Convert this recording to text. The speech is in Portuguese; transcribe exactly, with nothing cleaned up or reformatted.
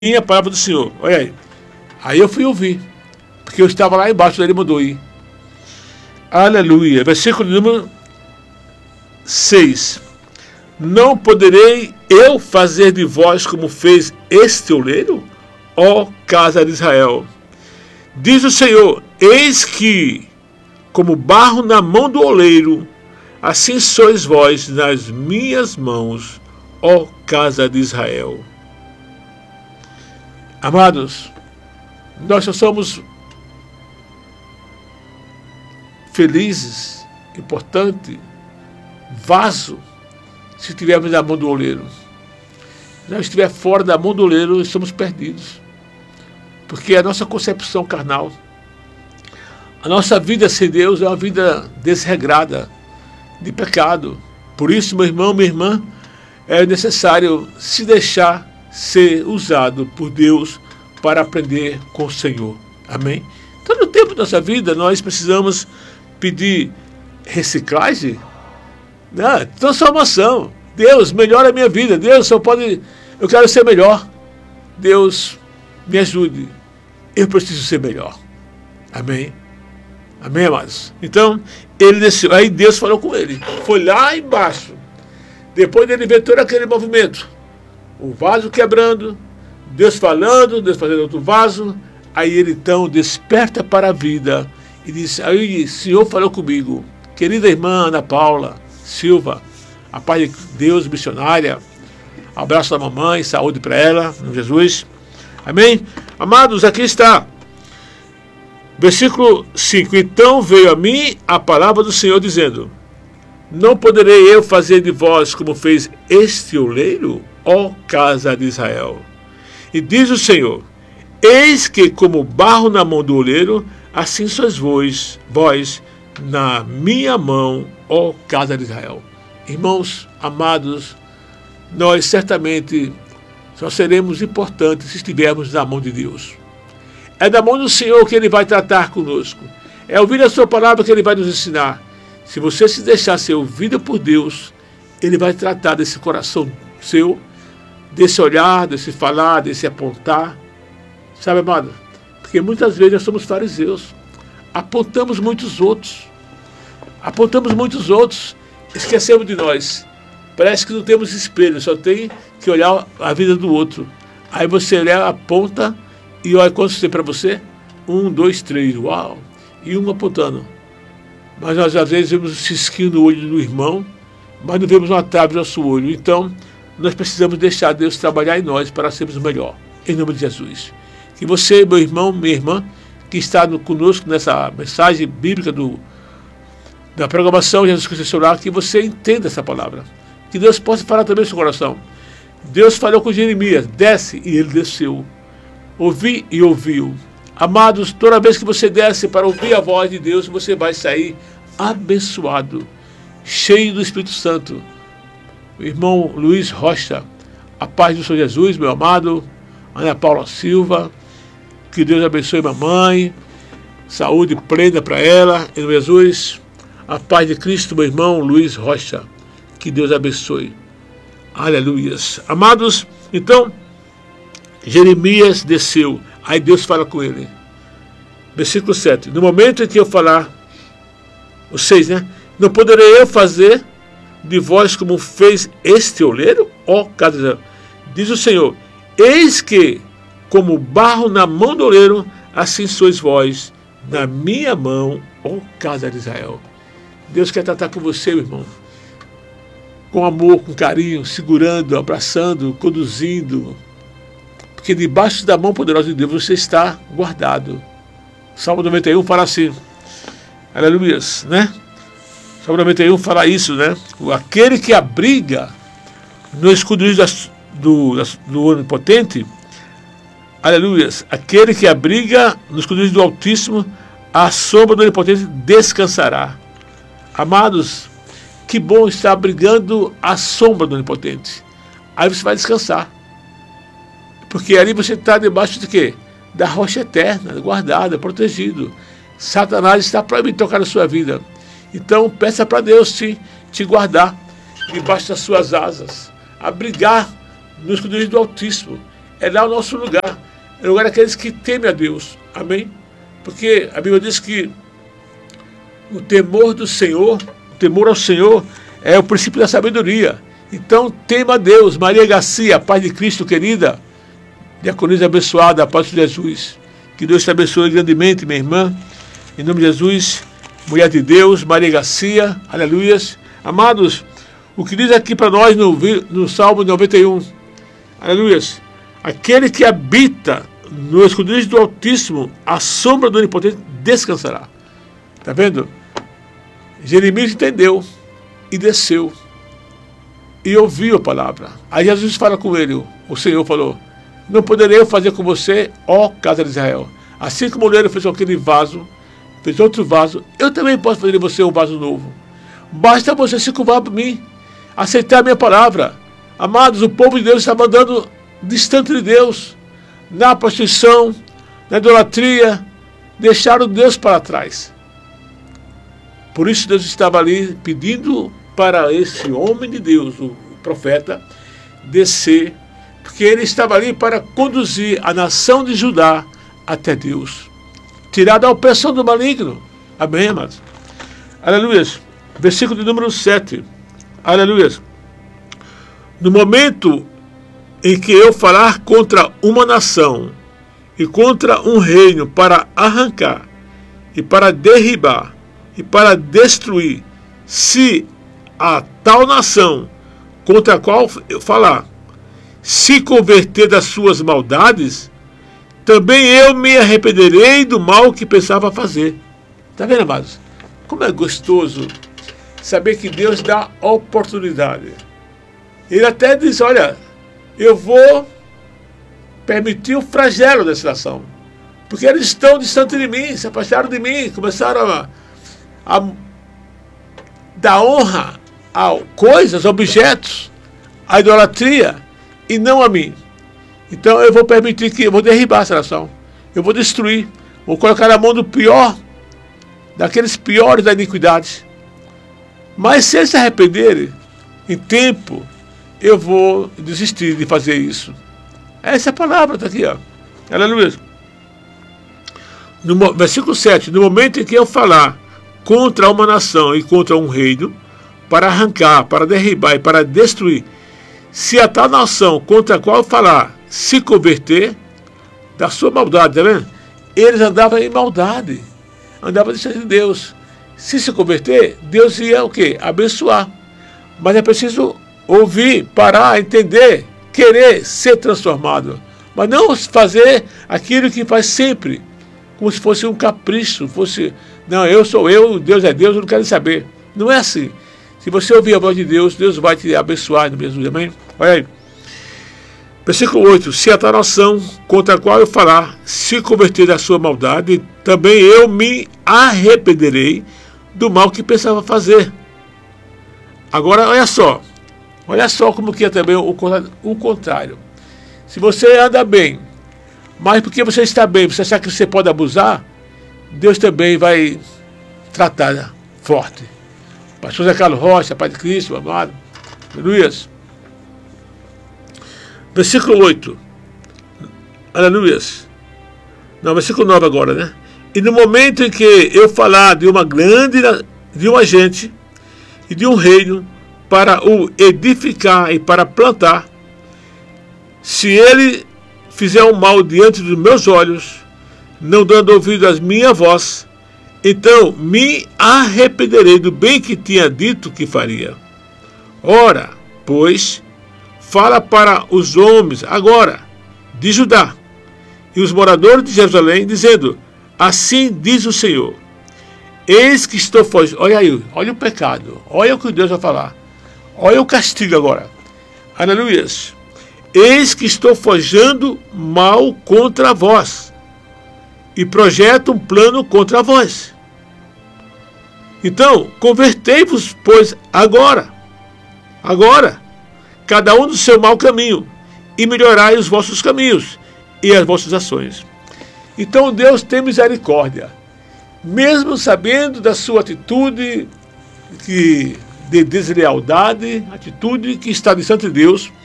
a palavra do Senhor. Olha aí. Aí eu fui ouvir, porque eu estava lá embaixo, ele mandou ir. Aleluia. Versículo número seis. Não poderei eu fazer de vós como fez este oleiro, ó casa de Israel? Diz o Senhor, eis que, como barro na mão do oleiro, assim sois vós nas minhas mãos, ó casa de Israel. Amados, nós só somos felizes, importante, vaso, se estivermos na mão do oleiro. Se nós estiver fora da mão do oleiro, estamos perdidos. Porque a nossa concepção carnal, a nossa vida sem Deus é uma vida desregrada, de pecado. Por isso, meu irmão, minha irmã, é necessário se deixar ser usado por Deus para aprender com o Senhor. Amém? Então, no tempo da nossa vida, nós precisamos pedir reciclagem, né? Transformação. Deus, melhora a minha vida. Deus, só pode... Eu quero ser melhor. Deus, me ajude. Eu preciso ser melhor. Amém? Amém, amados? Então, ele desceu. Aí Deus falou com ele. Foi lá embaixo. Depois dele ver todo aquele movimento. O vaso quebrando, Deus falando, Deus fazendo outro vaso. Aí ele então desperta para a vida e diz, aí o Senhor falou comigo, querida irmã Ana Paula Silva, a paz de Deus, missionária, abraço da mamãe, saúde para ela, em Jesus. Amém? Amados, aqui está. Versículo cinco. Então veio a mim a palavra do Senhor dizendo, não poderei eu fazer de vós como fez este oleiro, ó casa de Israel? E diz o Senhor, eis que como barro na mão do oleiro, assim sois vós, vós na minha mão, ó casa de Israel. Irmãos amados, nós certamente só seremos importantes se estivermos na mão de Deus. É da mão do Senhor que Ele vai tratar conosco. É ouvir a sua palavra que Ele vai nos ensinar. Se você se deixar ser ouvido por Deus, Ele vai tratar desse coração seu, desse olhar, desse falar, desse apontar. Sabe, amado? Porque muitas vezes nós somos fariseus. Apontamos muitos outros. Apontamos muitos outros. Esquecemos de nós. Parece que não temos espelho, só tem que olhar a vida do outro. Aí você olha, aponta e olha quantos tem para você. Um, dois, três, uau. E um apontando. Mas nós às vezes vemos um cisquinho no olho do irmão, mas não vemos uma trave no nosso olho. Então, nós precisamos deixar Deus trabalhar em nós para sermos melhor. Em nome de Jesus. Que você, meu irmão, minha irmã, que está no, conosco nessa mensagem bíblica do, da programação Jesus Cristo Solar, que você entenda essa palavra. Que Deus possa falar também no seu coração. Deus falou com Jeremias, desce, e ele desceu. Ouvi e ouviu. Amados, toda vez que você desce para ouvir a voz de Deus, você vai sair abençoado, cheio do Espírito Santo. O irmão Luiz Rocha, a paz do Senhor Jesus, meu amado, Ana Paula Silva, que Deus abençoe mamãe, saúde plena para ela, em nome de Jesus, a paz de Cristo, meu irmão Luiz Rocha, que Deus abençoe. Aleluias. Amados, então, Jeremias desceu, aí Deus fala com ele. Versículo sete. No momento em que eu falar, o seis, né? Não poderei eu fazer de vós como fez este oleiro, ó casa de Israel. Diz o Senhor, eis que, como barro na mão do oleiro, assim sois vós na minha mão, ó casa de Israel. Deus quer tratar com você, meu irmão, com amor, com carinho, segurando, abraçando, conduzindo, porque debaixo da mão poderosa de Deus você está guardado. Salmo noventa e um fala assim, aleluia, né? Salmo noventa e um fala isso, né? Aquele que abriga no esconderijo do, do Onipotente, aleluia, aquele que abriga no esconderijo do Altíssimo, a sombra do Onipotente descansará. Amados, que bom estar abrigando a sombra do Onipotente. Aí você vai descansar. Porque ali você está debaixo de quê? Da rocha eterna, guardada, protegido. Satanás está proibido de tocar na sua vida. Então peça para Deus te, te guardar debaixo das suas asas. Abrigar no esconderijo do Altíssimo. é lá o nosso lugar. É o lugar daqueles que temem a Deus. Amém? Porque a Bíblia diz que o temor do Senhor, o temor ao Senhor é o princípio da sabedoria. Então, tema a Deus. Maria Garcia, paz de Cristo, querida, diaconisa abençoada, a paz de Jesus. Que Deus te abençoe grandemente, minha irmã. Em nome de Jesus, mulher de Deus, Maria Garcia, aleluias. Amados, o que diz aqui para nós no, no Salmo noventa e um, aleluias. Aquele que habita no esconderijo do Altíssimo, a sombra do Onipotente descansará. Está vendo? Jeremias entendeu e desceu e ouviu a palavra. Aí Jesus fala com ele, o Senhor falou: não poderei eu fazer com você, ó casa de Israel. Assim como o oleiro fez com aquele vaso, fez outro vaso, eu também posso fazer de você um vaso novo. Basta você se curvar para mim, aceitar a minha palavra. Amados, o povo de Deus estava andando distante de Deus, na prostituição, na idolatria, deixaram Deus para trás. Por isso Deus estava ali pedindo para esse homem de Deus, o profeta, descer, porque ele estava ali para conduzir a nação de Judá até Deus, tirar da opressão do maligno. Amém, amados? Aleluia. Versículo de número sete. Aleluia. No momento em que eu falar contra uma nação e contra um reino para arrancar e para derribar e para destruir, se a tal nação contra a qual eu falar se converter das suas maldades, também eu me arrependerei do mal que pensava fazer. Está vendo, amados? Como é gostoso saber que Deus dá oportunidade. Ele até diz: olha, eu vou permitir o flagelo dessa nação, porque eles estão distantes de mim, se afastaram de mim, começaram a, a dar honra a coisas, objetos, a idolatria, e não a mim. Então eu vou permitir que, eu vou derribar essa nação, eu vou destruir, vou colocar na mão do pior, daqueles piores da iniquidade. Mas se eles se arrependerem, em tempo, eu vou desistir de fazer isso. Essa é a palavra, está aqui, ó. Aleluia. No versículo sete, no momento em que eu falar contra uma nação e contra um reino, para arrancar, para derribar e para destruir, se a tal nação contra a qual eu falar se converter da sua maldade, tá vendo? Eles andavam em maldade, andavam distante de Deus. Se se converter, Deus ia o quê? Abençoar. Mas é preciso ouvir, parar, entender, querer ser transformado. Mas não fazer aquilo que faz sempre, como se fosse um capricho, fosse, não, eu sou eu, Deus é Deus, eu não quero saber. Não é assim. Se você ouvir a voz de Deus, Deus vai te abençoar no mesmo dia. Amém? Olha aí. Versículo oito. Se a tal nação contra a qual eu falar se converter da sua maldade, também eu me arrependerei do mal que pensava fazer. Agora, olha só. Olha só como que é também o, o contrário. Se você anda bem, mas porque você está bem, você achar que você pode abusar, Deus também vai tratar forte. Pastor Zé Carlos Rocha, Pai de Cristo, amado. Aleluia. Versículo oito. Aleluia. Não, versículo nove agora, né? E no momento em que eu falar de uma grande, de uma gente e de um reino para o edificar e para plantar, se ele fizer um mal diante dos meus olhos, não dando ouvido à minha voz, então me arrependerei do bem que tinha dito que faria. Ora, pois, fala para os homens agora de Judá e os moradores de Jerusalém, dizendo: assim diz o Senhor, eis que estou fugindo. Olha aí, olha o pecado, olha o que Deus vai falar, olha o castigo agora. Aleluia. Eis que estou forjando mal contra vós e projeto um plano contra vós. Então, convertei-vos, pois, agora, agora, cada um do seu mau caminho, e melhorai os vossos caminhos e as vossas ações. Então Deus tem misericórdia, mesmo sabendo da sua atitude que, de deslealdade, atitude que está distante de Deus.